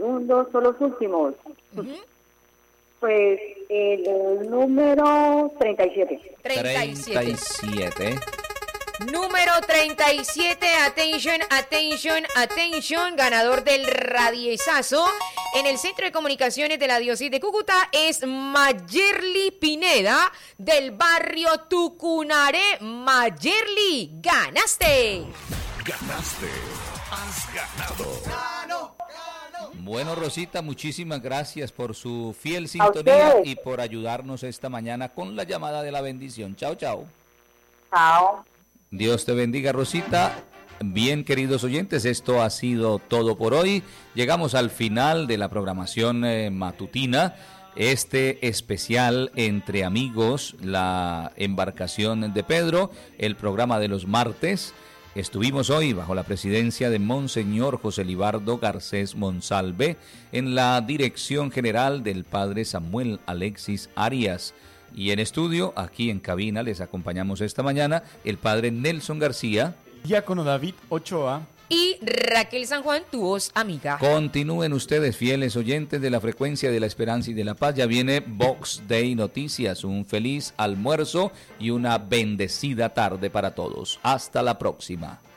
segundos, son los últimos. Ujú. Pues el número 37. 37. Número 37, atención, ganador del radiesazo en el Centro de Comunicaciones de la Diócesis de Cúcuta es Mayerly Pineda del barrio Tucunaré. Mayerly, ganaste. Has ganado. Bueno, Rosita, muchísimas gracias por su fiel sintonía ustedes. y por ayudarnos esta mañana con la llamada de la bendición. Chao, chao. Chao. Dios te bendiga, Rosita. Bien, queridos oyentes, esto ha sido todo por hoy. Llegamos al final de la programación matutina. Este especial Entre Amigos, la embarcación de Pedro, el programa de los martes. Estuvimos hoy bajo la presidencia de Monseñor José Libardo Garcés Monsalve, en la dirección general del padre Samuel Alexis Arias. Y en estudio, aquí en cabina, les acompañamos esta mañana el padre Nelson García, diácono David Ochoa Y Raquel San Juan, tu voz amiga. Continúen ustedes, fieles oyentes de la frecuencia de la esperanza y de la paz. Ya viene Vox Day Noticias. Un feliz almuerzo y una bendecida tarde para todos. Hasta la próxima.